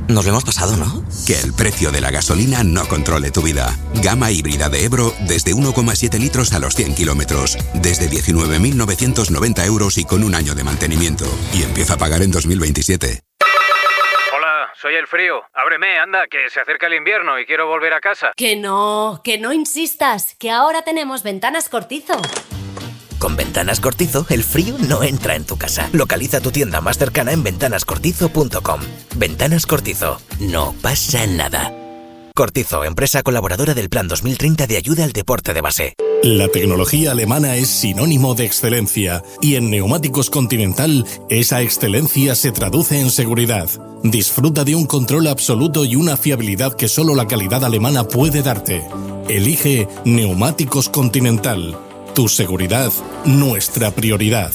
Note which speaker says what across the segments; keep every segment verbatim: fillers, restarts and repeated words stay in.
Speaker 1: nos lo hemos pasado, ¿no?
Speaker 2: Que el precio de la gasolina no controle tu vida. Gama híbrida de Ebro desde uno coma siete litros a los cien kilómetros. Desde diecinueve mil novecientos noventa euros y con un año de mantenimiento. Y empieza a pagar en dos mil veintisiete.
Speaker 3: Hola, soy el frío. Ábreme, anda, que se acerca el invierno y quiero volver a casa.
Speaker 4: Que no, que no insistas, que ahora tenemos Ventanas Cortizo.
Speaker 5: Con Ventanas Cortizo, el frío no entra en tu casa. Localiza tu tienda más cercana en ventanas cortizo punto com. Ventanas Cortizo. No pasa nada. Cortizo, empresa colaboradora del Plan dos mil treinta de ayuda al deporte de base.
Speaker 6: La tecnología alemana es sinónimo de excelencia y en Neumáticos Continental esa excelencia se traduce en seguridad. Disfruta de un control absoluto y una fiabilidad que solo la calidad alemana puede darte. Elige Neumáticos Continental. Tu seguridad, nuestra prioridad.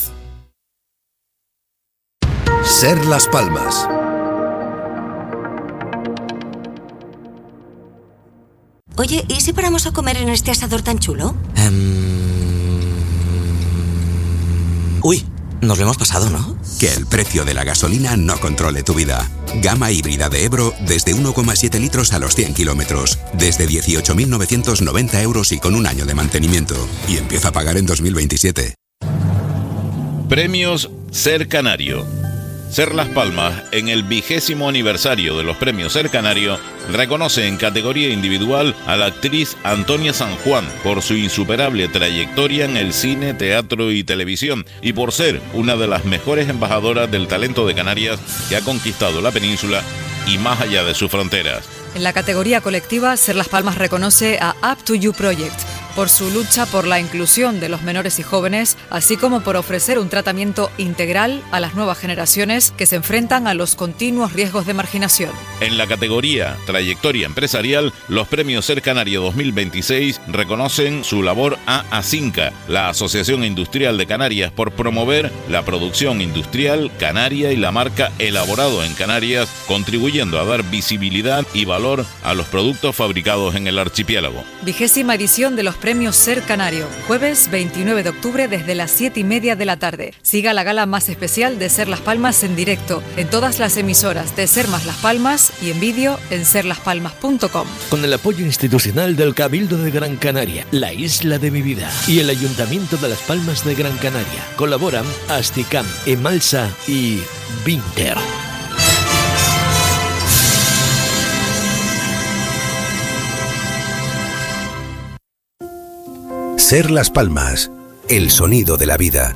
Speaker 7: Ser Las Palmas.
Speaker 8: Oye, ¿y si paramos a comer en este asador tan chulo?
Speaker 1: Um... Uy, nos lo hemos pasado, ¿no?
Speaker 2: Que el precio de la gasolina no controle tu vida. Gama híbrida de Ebro desde uno coma siete litros a los cien kilómetros. Desde dieciocho mil novecientos noventa euros y con un año de mantenimiento. Y empieza a pagar en dos mil veintisiete.
Speaker 9: Premios Ser Canario. Ser Las Palmas, en el vigésimo aniversario de los Premios Ser Canario, reconoce en categoría individual a la actriz Antonia San Juan por su insuperable trayectoria en el cine, teatro y televisión y por ser una de las mejores embajadoras del talento de Canarias que ha conquistado la península y más allá de sus fronteras.
Speaker 10: En la categoría colectiva, Ser Las Palmas reconoce a Up to You Project por su lucha por la inclusión de los menores y jóvenes, así como por ofrecer un tratamiento integral a las nuevas generaciones que se enfrentan a los continuos riesgos de marginación.
Speaker 9: En la categoría Trayectoria Empresarial, los Premios Ser Canario dos mil veintiséis reconocen su labor a ASINCA, la Asociación Industrial de Canarias, por promover la producción industrial canaria y la marca Elaborado en Canarias, contribuyendo a dar visibilidad y valor a los productos fabricados en el archipiélago.
Speaker 10: Vigésima edición de los Premios Ser Canario, jueves veintinueve de octubre desde las siete y media de la tarde. Siga la gala más especial de Ser Las Palmas en directo, en todas las emisoras de Ser Más Las Palmas y en vídeo en ser las palmas punto com.
Speaker 11: Con el apoyo institucional del Cabildo de Gran Canaria, La Isla de mi Vida y el Ayuntamiento de Las Palmas de Gran Canaria. Colaboran Asticam, Emalsa y Vinter.
Speaker 7: Ser Las Palmas, el sonido de la vida.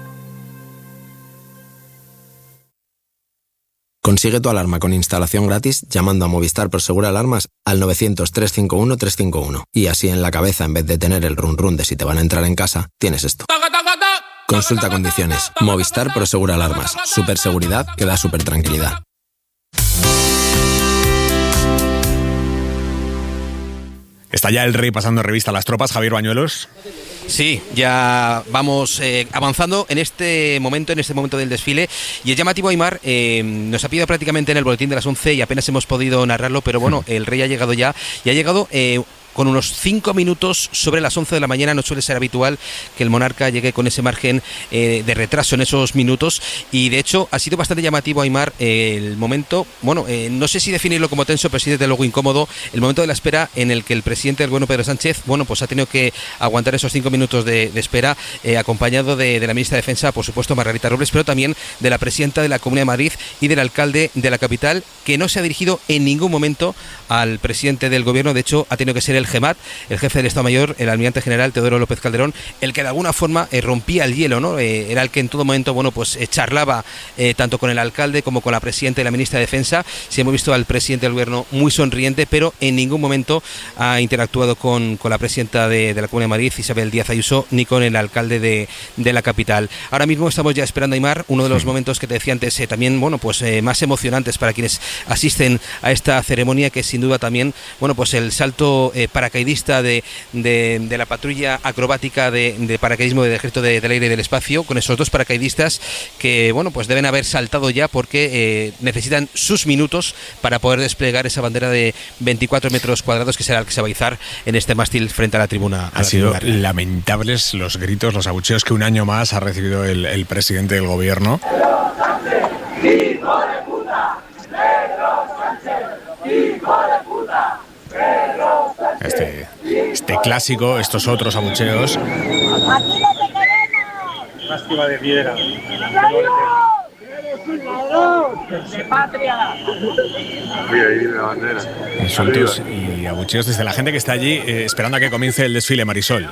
Speaker 12: Consigue tu alarma con instalación gratis llamando a Movistar Prosegur Alarmas al novecientos, trescientos cincuenta y uno, trescientos cincuenta y uno. Y así en la cabeza, en vez de tener el run run de si te van a entrar en casa, tienes esto. Consulta condiciones. Movistar Prosegur Alarmas. Super seguridad que da super tranquilidad.
Speaker 13: Está ya el rey pasando revista a las tropas, Javier Bañuelos.
Speaker 14: Sí, ya vamos eh, avanzando en este momento, en este momento del desfile. Y el llamativo, Aimar, eh, nos ha pedido prácticamente en el boletín de las once y apenas hemos podido narrarlo, pero bueno, el rey ha llegado ya y ha llegado... Eh, con unos cinco minutos sobre las once de la mañana. No suele ser habitual que el monarca llegue con ese margen eh, de retraso en esos minutos y de hecho ha sido bastante llamativo, Aimar, eh, el momento, bueno, eh, no sé si definirlo como tenso, pero sí desde luego incómodo, el momento de la espera en el que el presidente del gobierno, Pedro Sánchez, bueno, pues ha tenido que aguantar esos cinco minutos de, de espera, eh, acompañado de, de la ministra de Defensa, por supuesto Margarita Robles, pero también de la presidenta de la Comunidad de Madrid y del alcalde de la capital, que no se ha dirigido en ningún momento al presidente del gobierno. De hecho, ha tenido que ser el GEMAT, el jefe del Estado Mayor, el almirante general Teodoro López Calderón, el que de alguna forma eh, rompía el hielo, ¿no? Eh, era el que en todo momento, bueno, pues eh, charlaba eh, tanto con el alcalde como con la presidenta y la ministra de Defensa. Sí hemos visto al presidente del gobierno muy sonriente, pero en ningún momento ha interactuado con, con la presidenta de, de la Comunidad de Madrid, Isabel Díaz Ayuso, ni con el alcalde de, de la capital. Ahora mismo estamos ya esperando, Aimar, uno de los momentos que te decía antes, eh, también, bueno, pues eh, más emocionantes para quienes asisten a esta ceremonia, que es sin duda también, bueno, pues el salto eh, paracaidista De, de, de la patrulla acrobática de, de paracaidismo del Ejército de, del Aire y del Espacio, con esos dos paracaidistas que, bueno, pues deben haber saltado ya porque eh, necesitan sus minutos para poder desplegar esa bandera de veinticuatro metros cuadrados que será el que se va a izar en este mástil frente a la tribuna.
Speaker 13: Han sido lamentables los gritos, los abucheos que un año más ha recibido el, el presidente del gobierno. clásico, estos otros abucheos.
Speaker 15: Lástima de piedra.
Speaker 13: Insultos y abucheos desde la gente que está allí eh, esperando a que comience el desfile, Marisol.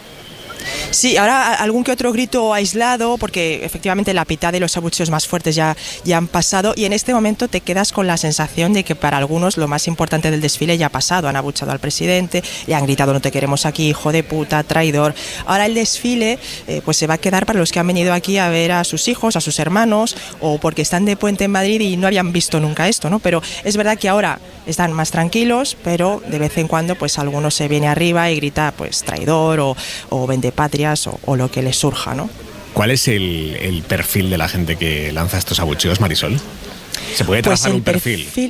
Speaker 16: Sí, ahora algún que otro grito aislado, porque efectivamente la mitad de los abucheos más fuertes ya, ya han pasado, y en este momento te quedas con la sensación de que para algunos lo más importante del desfile ya ha pasado. Han abucheado al presidente, le han gritado no te queremos aquí, hijo de puta, traidor. Ahora el desfile eh, pues se va a quedar para los que han venido aquí a ver a sus hijos, a sus hermanos, o porque están de puente en Madrid y no habían visto nunca esto, ¿no? Pero es verdad que ahora están más tranquilos, pero de vez en cuando pues alguno se viene arriba y grita pues traidor o, o vendepatrias o, o lo que les surja, ¿no?
Speaker 13: ¿Cuál es el, el perfil de la gente que lanza estos abucheos, Marisol? ¿Se puede trazar
Speaker 16: pues
Speaker 13: un perfil?
Speaker 16: perfil?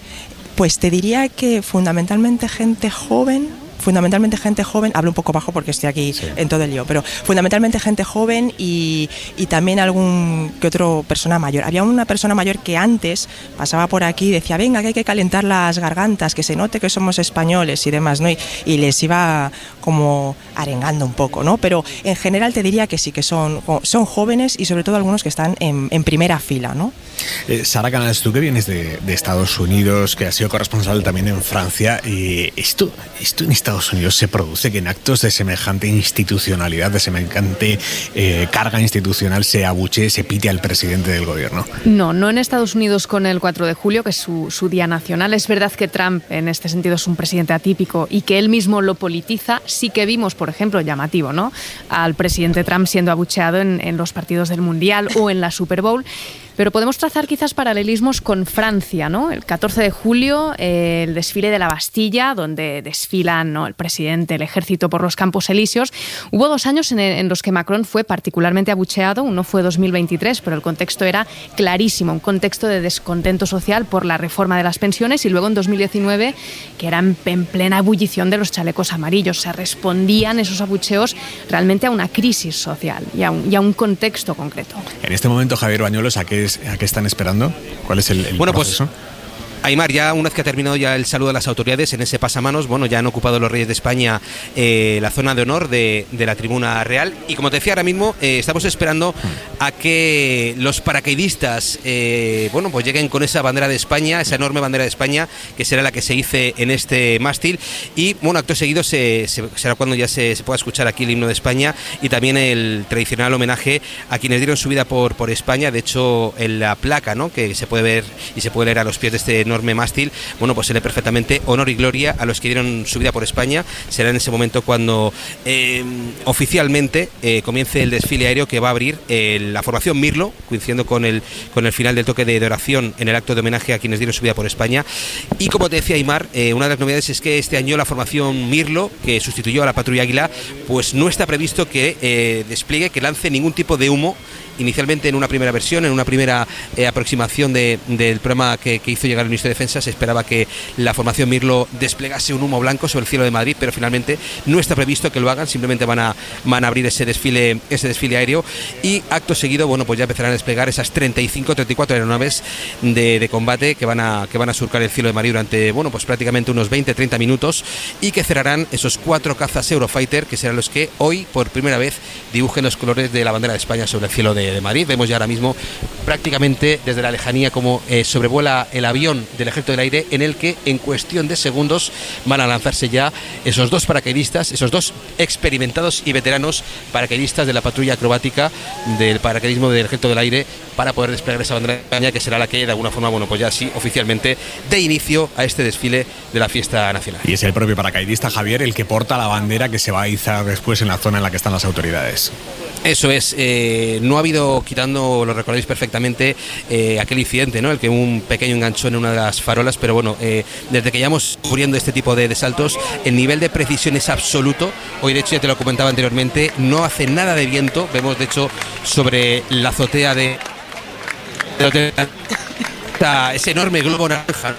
Speaker 16: Pues te diría que fundamentalmente gente joven, fundamentalmente gente joven, hablo un poco bajo porque estoy aquí sí. en todo el lío, pero fundamentalmente gente joven y, y también algún que otro persona mayor. Había una persona mayor que antes pasaba por aquí y decía, venga, que hay que calentar las gargantas, que se note que somos españoles y demás, ¿no? Y, y les iba como arengando un poco, ¿no? Pero en general te diría que sí, que son, son jóvenes y sobre todo algunos que están en, en primera fila, ¿no?
Speaker 13: Eh, Sara Canales, tú que vienes de, de Estados Unidos, que has sido corresponsal también en Francia, eh, esto, esto en Estados Unidos se produce, que en actos de semejante institucionalidad, de semejante eh, carga institucional se abuchee, se pite al presidente del gobierno.
Speaker 17: No, no en Estados Unidos con el cuatro de julio, que es su, su día nacional. Es verdad que Trump en este sentido es un presidente atípico y que él mismo lo politiza. Sí que vimos, por ejemplo, llamativo, ¿no?, al presidente Trump siendo abucheado en, en los partidos del Mundial o en la Super Bowl. Pero podemos trazar quizás paralelismos con Francia, ¿no? El catorce de julio, eh, el desfile de la Bastilla, donde desfilan, ¿no?, el presidente, el ejército por los Campos Elíseos. Hubo dos años en, en los que Macron fue particularmente abucheado. Uno fue dos mil veintitrés, pero el contexto era clarísimo, un contexto de descontento social por la reforma de las pensiones. Y luego en dos mil diecinueve, que era en, en plena ebullición de los chalecos amarillos. Se respondían esos abucheos realmente a una crisis social y a un, y a un contexto concreto.
Speaker 13: En este momento, Javier Bañuelos, ¿a qué ¿a qué están esperando? ¿Cuál es el, el
Speaker 14: bueno,
Speaker 13: proceso?
Speaker 14: Pues Aimar, ya una vez que ha terminado ya el saludo a las autoridades en ese pasamanos, bueno, ya han ocupado los Reyes de España eh, la zona de honor de, de la tribuna real, y como te decía ahora mismo, eh, estamos esperando a que los paracaidistas eh, bueno, pues lleguen con esa bandera de España, esa enorme bandera de España, que será la que se hice en este mástil, y bueno, acto seguido se, se, será cuando ya se, se pueda escuchar aquí el himno de España y también el tradicional homenaje a quienes dieron su vida por, por España. De hecho, en la placa, ¿no?, que se puede ver y se puede leer a los pies de este enorme mástil, bueno, pues se lee perfectamente honor y gloria a los que dieron su vida por España. Será en ese momento cuando eh, oficialmente eh, comience el desfile aéreo que va a abrir eh, la formación Mirlo, coincidiendo con el, con el final del toque de oración en el acto de homenaje a quienes dieron su vida por España. Y como te decía, Aimar, eh, una de las novedades es que este año la formación Mirlo, que sustituyó a la Patrulla Águila, pues no está previsto que eh, despliegue, que lance ningún tipo de humo. Inicialmente, en una primera versión, en una primera eh, aproximación de, del programa que, que hizo llegar el ministro de Defensa, se esperaba que la formación Mirlo desplegase un humo blanco sobre el cielo de Madrid, pero finalmente no está previsto que lo hagan. Simplemente van a, van a abrir ese desfile, ese desfile aéreo, y acto seguido, bueno, pues ya empezarán a desplegar esas treinta y cinco, treinta y cuatro aeronaves de, de combate que van a que van a surcar el cielo de Madrid durante, bueno, pues prácticamente unos veinte, treinta minutos, y que cerrarán esos cuatro cazas Eurofighter, que serán los que hoy por primera vez dibujen los colores de la bandera de España sobre el cielo de de Madrid. Vemos ya ahora mismo prácticamente desde la lejanía como eh, sobrevuela el avión del Ejército del Aire, en el que en cuestión de segundos van a lanzarse ya esos dos paracaidistas, esos dos experimentados y veteranos paracaidistas de la patrulla acrobática del paracaidismo del Ejército del Aire, para poder desplegar esa bandera de España, que será la que de alguna forma, bueno, pues ya sí, oficialmente dé inicio a este desfile de la fiesta nacional.
Speaker 13: Y es el propio paracaidista, Javier, el que porta la bandera que se va a izar después en la zona en la que están las autoridades.
Speaker 14: Eso es, eh, no ha habido, quitando, lo recordáis perfectamente, eh, aquel incidente, ¿no?, el que hubo un pequeño enganchón en una de las farolas, pero bueno, eh, desde que llevamos cubriendo este tipo de, de saltos, el nivel de precisión es absoluto. Hoy, de hecho, ya te lo comentaba anteriormente, no hace nada de viento. Vemos, de hecho, sobre la azotea de, de ese enorme globo naranja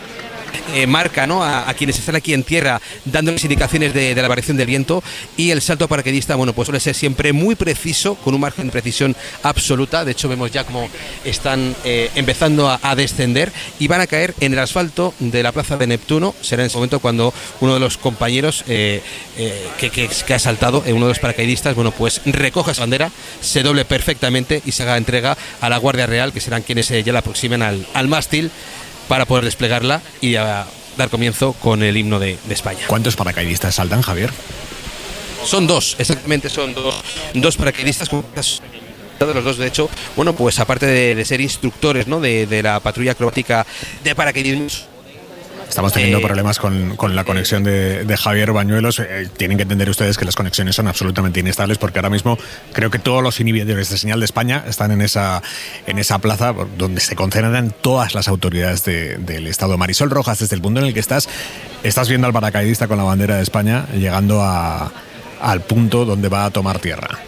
Speaker 14: eh, marca, ¿no?, a, a quienes están aquí en tierra, dándoles indicaciones de, de la variación del viento, y el salto paracaidista, bueno, pues suele ser siempre muy preciso, con un margen de precisión absoluta. De hecho, vemos ya cómo están eh, empezando a, a descender y van a caer en el asfalto de la plaza de Neptuno. Será en ese momento cuando uno de los compañeros eh, eh, que, que, que ha saltado, eh, uno de los paracaidistas, bueno, pues recoja esa bandera, se doble perfectamente y se haga entrega a la Guardia Real, que serán quienes eh, ya la aproximen al, al mástil para poder desplegarla y a dar comienzo con el himno de, de España.
Speaker 13: ¿Cuántos paracaidistas saltan, Javier?
Speaker 14: Son dos, exactamente, son dos, dos paracaidistas. De los dos, de hecho, bueno, pues aparte de, de ser instructores, ¿no?, de, de la patrulla acrobática de paracaidismo.
Speaker 13: Estamos teniendo
Speaker 14: eh,
Speaker 13: problemas con, con la conexión de, de Javier Bañuelos. Eh, tienen que entender ustedes que las conexiones son absolutamente inestables, porque ahora mismo creo que todos los inhibidores de señal de España están en esa, en esa plaza donde se concentran todas las autoridades de, del Estado. Marisol Rojas, desde el punto en el que estás, estás viendo al paracaidista con la bandera de España llegando a, al punto donde va a tomar tierra.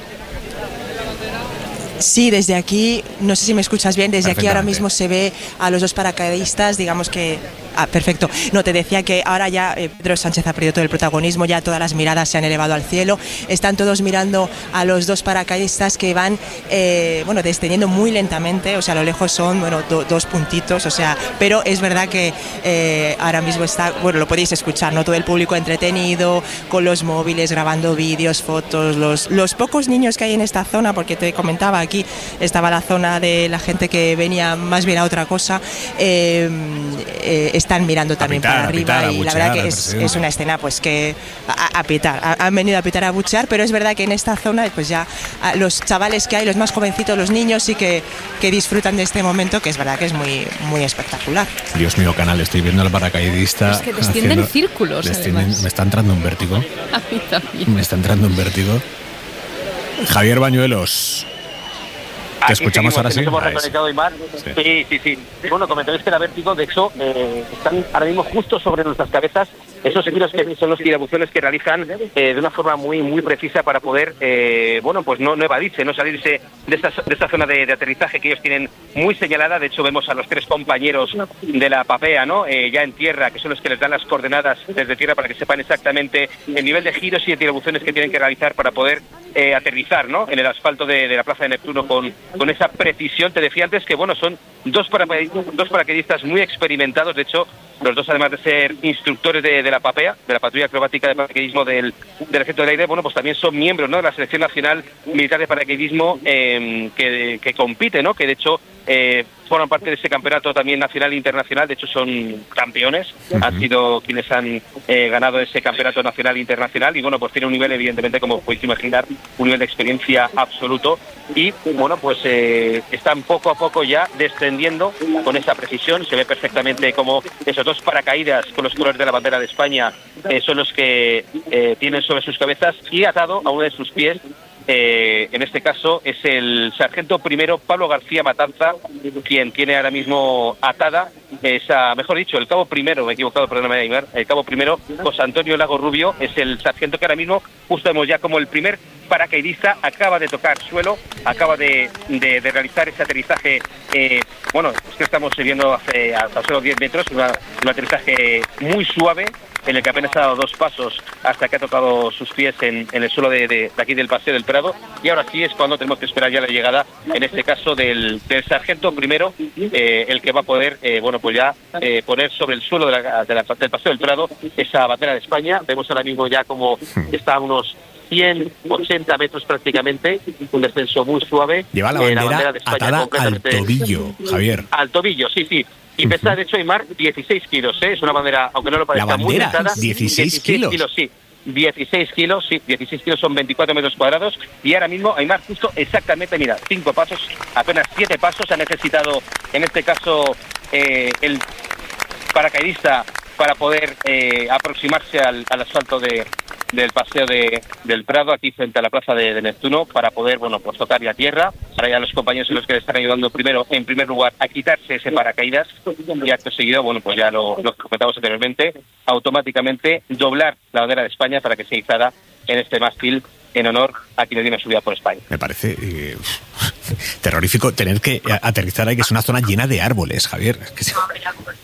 Speaker 16: Sí, desde aquí, no sé si me escuchas bien, desde aquí ahora mismo se ve a los dos paracaidistas, digamos que... Ah, perfecto. No, te decía que ahora ya eh, Pedro Sánchez ha perdido todo el protagonismo, ya todas las miradas se han elevado al cielo, están todos mirando a los dos paracaidistas que van, eh, bueno, descendiendo muy lentamente, o sea, a lo lejos son, bueno, do, dos puntitos, o sea, pero es verdad que eh, ahora mismo está, bueno, lo podéis escuchar, ¿no?, todo el público entretenido, con los móviles, grabando vídeos, fotos, los, los pocos niños que hay en esta zona, porque te comentaba, aquí estaba la zona de la gente que venía más bien a otra cosa, eh, eh, están mirando también pitar, para arriba pitar, y la verdad que es, es una escena pues que a, a pitar, a, han venido a pitar, a buchear, pero es verdad que en esta zona pues ya a, los chavales que hay, los más jovencitos, los niños sí que, que disfrutan de este momento, que es verdad que es muy, muy espectacular.
Speaker 13: Dios mío, canal, estoy viendo al paracaidista.
Speaker 17: Es que descienden en círculos.
Speaker 13: Descienden, me está entrando un vértigo.
Speaker 17: A mí también.
Speaker 13: Me está entrando un vértigo. Javier Bañuelos. ¿Te
Speaker 15: Aquí
Speaker 13: escuchamos
Speaker 15: seguimos,
Speaker 13: ahora sí?
Speaker 15: Hemos reconectado, Aymar. Sí, sí, sí. sí. Bueno, comentáis que la vértigo, de hecho, eh, están ahora mismo justo sobre nuestras cabezas. Esos giros que son los tirabuzones que realizan eh, de una forma muy muy precisa para poder, eh, bueno, pues no, no evadirse, no salirse de esta, de esta zona de, de aterrizaje que ellos tienen muy señalada. De hecho, vemos a los tres compañeros de la Papea, ¿no?, eh, ya en tierra, que son los que les dan las coordenadas desde tierra para que sepan exactamente el nivel de giros y de tirabuzones que tienen que realizar para poder eh, aterrizar, ¿no?, en el asfalto de, de la Plaza de Neptuno con, con esa precisión. Te decía antes que, bueno, son dos, para, dos paracaidistas muy experimentados. De hecho, los dos, además de ser instructores de, de la Papea, de la patrulla acrobática de paracaidismo del, del Ejército del Aire, bueno, pues también son miembros, ¿no?, de la Selección Nacional Militar de Paracaidismo eh, que, que compite, ¿no?, que de hecho eh, forman parte de ese campeonato también nacional e internacional. De hecho, son campeones, uh-huh. han sido quienes han eh, ganado ese campeonato nacional e internacional, y bueno, pues tiene un nivel, evidentemente, como podéis imaginar, un nivel de experiencia absoluto, y bueno, pues eh, están poco a poco ya descendiendo con esa precisión. Se ve perfectamente como esos dos paracaídas con los colores de la bandera de España eh, son los que eh, tienen sobre sus cabezas, y atado a uno de sus pies, Eh, en este caso es el sargento primero Pablo García Matanza, quien tiene ahora mismo atada esa, mejor dicho, el cabo primero, me he equivocado, perdóname, Aymar, el cabo primero, José Antonio Lago Rubio, es el sargento que ahora mismo, justo vemos ya como el primer paracaidista acaba de tocar suelo, acaba de, de, de realizar ese aterrizaje, eh, bueno, es que estamos viendo hace a solo diez metros, una, un aterrizaje muy suave, en el que apenas ha dado dos pasos hasta que ha tocado sus pies en, en el suelo de, de, de aquí del Paseo del Prado, y ahora sí es cuando tenemos que esperar ya la llegada, en este caso del, del sargento primero, eh, el que va a poder, eh, bueno, pues ya eh, poner sobre el suelo de la, de la, del Paseo del Prado esa bandera de España. Vemos ahora mismo ya como está a unos ciento ochenta metros prácticamente, un descenso muy suave.
Speaker 13: Lleva la bandera, eh, la bandera de España atada al tobillo, Javier.
Speaker 15: Al tobillo, sí, sí. Y pesa, de hecho, Aymar, dieciséis kilos, ¿eh? Es una bandera, aunque no lo parezca, muy pesada.
Speaker 13: dieciséis kilos.
Speaker 15: kilos, sí. dieciséis kilos, sí. dieciséis kilos son veinticuatro metros cuadrados. Y ahora mismo, Aymar, justo exactamente, mira, cinco pasos, apenas siete pasos ha necesitado, en este caso, eh, el paracaidista para poder eh, aproximarse al, al asfalto de, del Paseo de, del Prado, aquí frente a la Plaza de, de Neptuno, para poder, bueno, pues tocar ya tierra. Ahora ya los compañeros son los que le están ayudando primero, en primer lugar, a quitarse ese paracaídas, y acto seguido, bueno, pues ya lo, lo comentamos anteriormente, automáticamente doblar la bandera de España para que se izara en este mástil en honor a quienes tienen su vida por España.
Speaker 13: Me parece eh, terrorífico tener que aterrizar ahí, que es una zona llena de árboles, Javier. Es que sí.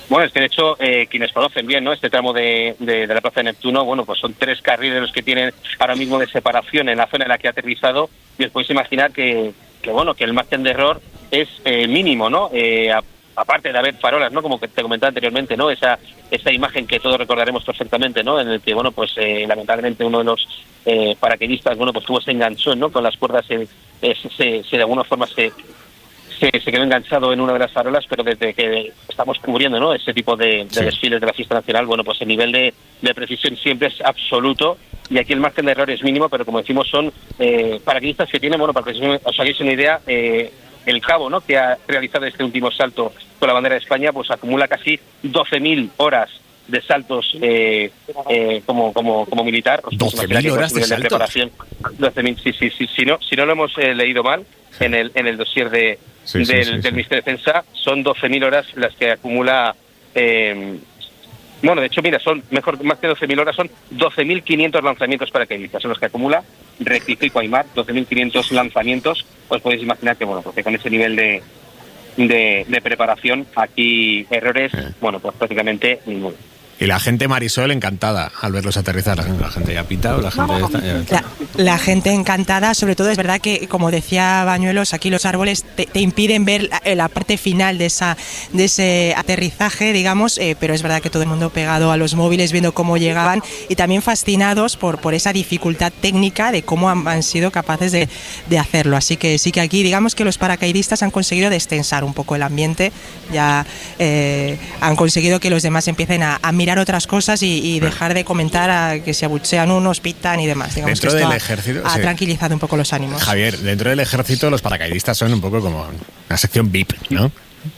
Speaker 15: Bueno, es que de hecho, eh, quienes conocen bien, ¿no?, este tramo de, de, de la Plaza de Neptuno, bueno, pues son tres carriles los que tienen ahora mismo de separación en la zona en la que ha aterrizado, y os podéis imaginar que, que bueno, que el margen de error es eh, mínimo, ¿no? Eh, a, aparte de haber farolas, ¿no?, como que te comentaba anteriormente, ¿no?, esa esa imagen que todos recordaremos perfectamente, ¿no?, en el que, bueno, pues eh, lamentablemente uno de los eh, paracaidistas, bueno, pues tuvo ese enganchón, ¿no?, con las cuerdas, eh, eh, se, se de alguna forma se Se, se quedó enganchado en una de las farolas, pero desde que estamos cubriendo, ¿no?, ese tipo de, de sí. desfiles de la fiesta nacional, bueno, pues el nivel de, de precisión siempre es absoluto, y aquí el margen de error es mínimo, pero como decimos, son eh, paracaidistas que tienen, bueno, para que os hagáis una idea, eh, el cabo, ¿no?, que ha realizado este último salto con la bandera de España, pues acumula casi doce mil horas de saltos eh, eh, como como como militar.
Speaker 13: doce mil horas de, de preparación.
Speaker 15: doce mil, sí, sí, sí, si no, si no lo hemos eh, leído mal sí. en el en el dossier de Sí, del, sí, sí, del sí. Ministerio de Defensa, son doce mil horas las que acumula, eh, bueno, de hecho, mira, son mejor más que doce mil horas, son doce mil quinientos lanzamientos paracaidistas, son los que acumula, rectifico Aimar, doce mil quinientos lanzamientos, pues podéis imaginar que, bueno, porque con ese nivel de, de, de preparación, aquí errores, sí. bueno, pues prácticamente ninguno.
Speaker 13: Y la gente, Marisol, encantada al verlos aterrizar. La gente ya ha pitado, la gente está, ya está.
Speaker 16: La, la gente encantada, sobre todo es verdad que, como decía Bañuelos, aquí los árboles te, te impiden ver la, la parte final de esa de ese aterrizaje, digamos, eh, pero es verdad que todo el mundo pegado a los móviles viendo cómo llegaban y también fascinados por, por esa dificultad técnica de cómo han, han sido capaces de, de hacerlo. Así que sí que aquí, digamos que los paracaidistas han conseguido destensar un poco el ambiente, ya eh, han conseguido que los demás empiecen a, a mirar mirar otras cosas y, y dejar de comentar a que se abuchean unos, pitan y demás. Digamos
Speaker 13: dentro
Speaker 16: que
Speaker 13: del
Speaker 16: ha,
Speaker 13: ejército
Speaker 16: ha
Speaker 13: sí.
Speaker 16: tranquilizado un poco los ánimos.
Speaker 13: Javier, dentro del ejército los paracaidistas son un poco como una sección V I P, ¿no?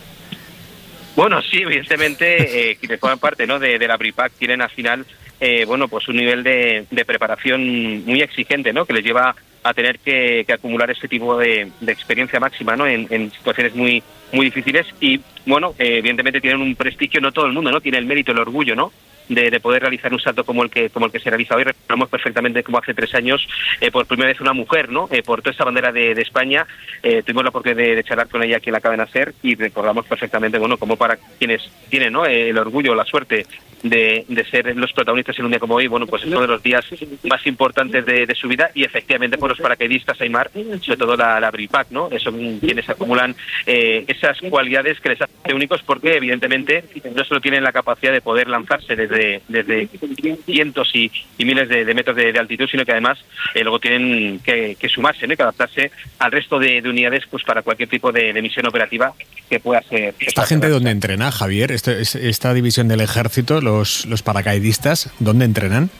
Speaker 15: Bueno, sí, evidentemente eh, quienes forman parte, ¿no?, de, de la BRIPAC tienen al final eh, bueno, pues un nivel de, de preparación muy exigente, ¿no?, que les lleva a tener que, que acumular ese tipo de, de experiencia máxima, ¿no?, en, en situaciones muy muy difíciles y, bueno, eh, evidentemente tienen un prestigio, no todo el mundo, ¿no?, tiene el mérito, el orgullo, ¿no?, de, de poder realizar un salto como el que como el que se realiza hoy. Recordamos perfectamente como hace tres años, eh, por primera vez una mujer, ¿no?, eh, portó esa bandera de, de España, eh, tuvimos la oportunidad de, de charlar con ella aquí en la Cadena SER y recordamos perfectamente, bueno, como para quienes tienen, ¿no?, el orgullo, la suerte de, de ser los protagonistas en un día como hoy, bueno, pues es uno de los días más importantes de, de su vida y efectivamente por los paracaidistas, Aimar, sobre todo la, la BRIPAC, ¿no?, son quienes acumulan eh, esas cualidades que les hacen únicos porque evidentemente no solo tienen la capacidad de poder lanzarse desde, desde cientos y, y miles de, de metros de, de altitud, sino que además eh, luego tienen que, que sumarse, ¿no?, y que adaptarse al resto de, de unidades pues para cualquier tipo de, de misión operativa que pueda ser.
Speaker 13: ¿Esta gente dónde entrena, Javier? Este, esta división del ejército, los, los paracaidistas, ¿dónde entrenan?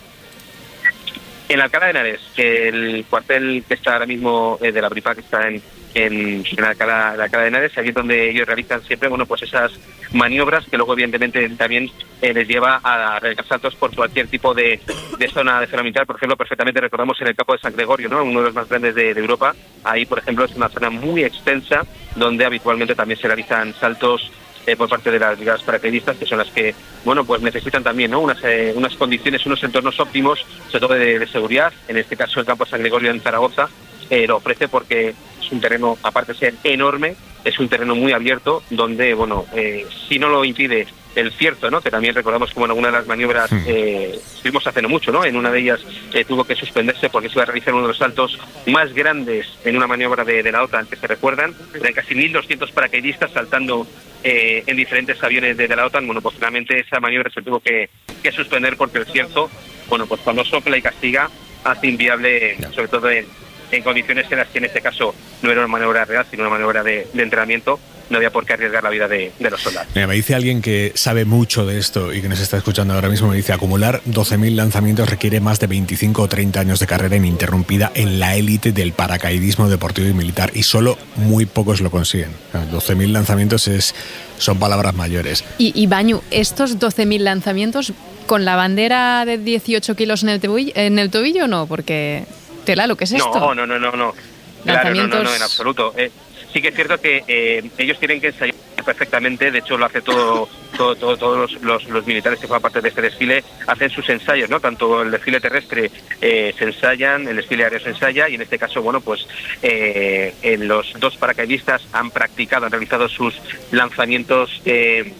Speaker 15: En Alcalá de Henares, el cuartel que está ahora mismo eh, de la BRIPAC está en, en, en Alcalá, en Alcalá de Henares, aquí es donde ellos realizan siempre, bueno, pues esas maniobras que luego evidentemente también eh, les lleva a realizar saltos por cualquier tipo de, de zona de zona militar. Por ejemplo, perfectamente recordamos en el campo de San Gregorio, ¿no?, uno de los más grandes de, de Europa. Ahí, por ejemplo, es una zona muy extensa donde habitualmente también se realizan saltos Eh, por parte de las brigadas paracaidistas, que son las que, bueno, pues necesitan también, ¿no?, unas eh, unas condiciones, unos entornos óptimos, sobre todo de, de seguridad. En este caso el campo San Gregorio en Zaragoza eh, lo ofrece porque es un terreno, aparte de ser enorme, es un terreno muy abierto donde, bueno, eh, si no lo impide el cierto, ¿no?, que también recordamos como en alguna de las maniobras eh, estuvimos hace no mucho, ¿no?, en una de ellas eh, tuvo que suspenderse porque se iba a realizar uno de los saltos más grandes en una maniobra de, de la OTAN, que se recuerdan, eran casi mil doscientos paracaidistas saltando eh, en diferentes aviones de, de la OTAN. Bueno, pues finalmente esa maniobra se tuvo que, que suspender porque el cierto, bueno, pues cuando sopla y castiga hace inviable, sobre todo en, en condiciones en las que en este caso no era una maniobra real, sino una maniobra de, de entrenamiento. No había por qué arriesgar la vida de, de los soldados.
Speaker 13: Mira, me dice alguien que sabe mucho de esto y que nos está escuchando ahora mismo, me dice, acumular doce mil lanzamientos requiere más de veinticinco o treinta años de carrera ininterrumpida en la élite del paracaidismo deportivo y militar, y solo muy pocos lo consiguen. doce mil lanzamientos es, son palabras mayores.
Speaker 17: Y, y Bañu, estos doce mil lanzamientos, ¿con la bandera de dieciocho kilos en el tobillo, en el tobillo o no? Porque, tela, ¿lo que es esto?
Speaker 15: No, no, no, no, no. Claro, no, no, no, en absoluto. Eh, Sí que es cierto que eh, ellos tienen que ensayar perfectamente, de hecho lo hace todo, todo, todo todos los, los, los militares que forman parte de este desfile, hacen sus ensayos, ¿no? Tanto el desfile terrestre eh, se ensayan, el desfile aéreo se ensaya y en este caso, bueno, pues eh, en los dos paracaidistas han practicado, han realizado sus lanzamientos eh,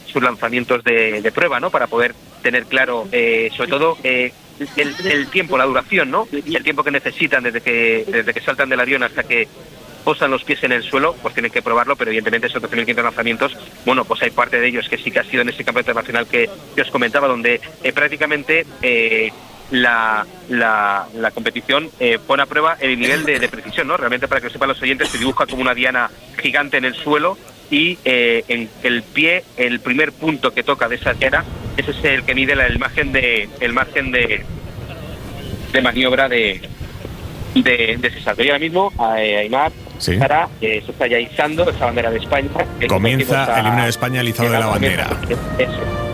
Speaker 15: sus lanzamientos de, de prueba, ¿no? Para poder tener claro, eh, sobre todo, eh, el, el tiempo, la duración, ¿no? El tiempo que necesitan desde que desde que saltan del avión hasta que posan los pies en el suelo, pues tienen que probarlo, pero evidentemente esos doce mil quinientos lanzamientos, bueno, pues hay parte de ellos que sí que ha sido en ese campeonato internacional que, que os comentaba, donde eh, prácticamente eh, la, la, la competición eh, pone a prueba el nivel de, de precisión, ¿no? Realmente, para que lo sepan los oyentes, se dibuja como una diana gigante en el suelo y eh, en el pie, el primer punto que toca de esa diana, ese es el que mide la, el margen de el margen de, de maniobra de, de, de ese salto. Y ahora mismo, eh, Aimar,
Speaker 13: Sí.
Speaker 15: Sara, eh, se está ya izando esa bandera de España.
Speaker 13: Comienza el himno de España, el izado de la bandera.
Speaker 15: Eso.